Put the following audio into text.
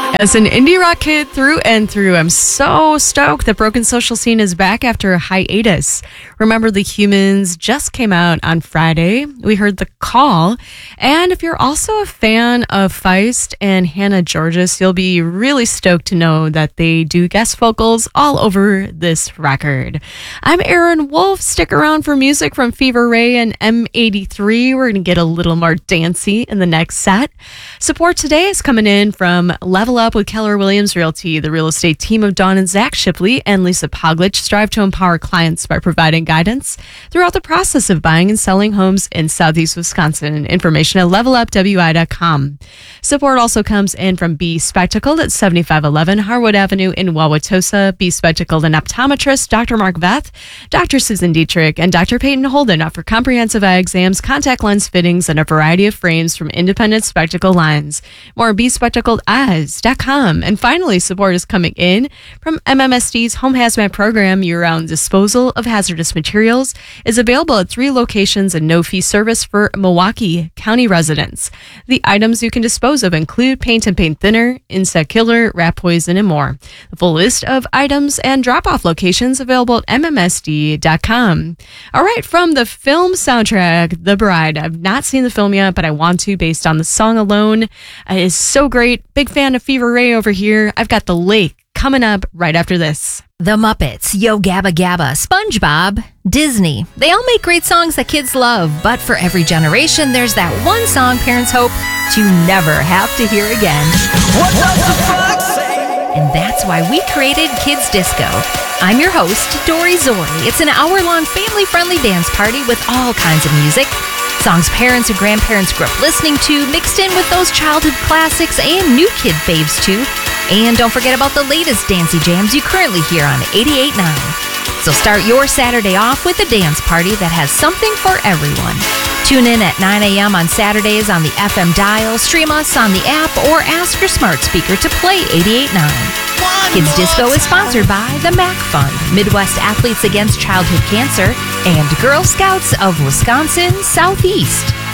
As an indie rock kid through and through, I'm so stoked that Broken Social Scene is back after a hiatus. Remember the Humans just came out on Friday. We heard The Call. And if you're also a fan of Feist and Hannah Georges, you'll be really stoked to know that they do guest vocals all over this record. I'm Aaron Wolf. Stick around for music from Fever Ray and M83. We're going to get a little more dancey in the next set. Support today is coming in from Level Up with Keller Williams Realty. The real estate team of Dawn and Zach Shipley and Lisa Poglich strive to empower clients by providing guidance throughout the process of buying and selling homes in Southeast Wisconsin. Information at levelupwi.com. Support also comes in from Be Spectacled at 7511 Harwood Avenue in Wauwatosa. Be Spectacled, an optometrist, Dr. Mark Veth, Dr. Susan Dietrich, and Dr. Peyton Holden offer comprehensive eye exams, contact lens fittings, and a variety of frames from independent spectacle lines. More at BeSpectacledEyes.com. And finally, support is coming in from MMSD's Home Hazmat Program. Year-round disposal of hazardous materials is available at 3 locations and no-fee service for Milwaukee County residents. The items you can dispose of include paint and paint thinner, insect killer, rat poison, and more. The full list of items and drop-off locations available at MMSD.com. All right, from the film soundtrack, The Bride. I've not seen the film yet, but I want to based on the song alone. It is so great. Big fan of Fever Ray over here. I've got The Lake coming up right after this. The Muppets, Yo Gabba Gabba, SpongeBob, Disney. They all make great songs that kids love, but for every generation, there's that one song parents hope to never have to hear again. What does the fox say? And that's why we created Kids Disco. I'm your host, Dory Zori. It's an hour-long family-friendly dance party with all kinds of music. Songs parents and grandparents grew up listening to, mixed in with those childhood classics and new kid faves too. And don't forget about the latest dancey jams you currently hear on 88.9. So start your Saturday off with a dance party that has something for everyone. Tune in at 9 a.m. on Saturdays on the FM dial, stream us on the app, or ask your smart speaker to play 88.9. Kids Disco is sponsored by the MAC Fund, Midwest Athletes Against Childhood Cancer, and Girl Scouts of Wisconsin Southeast.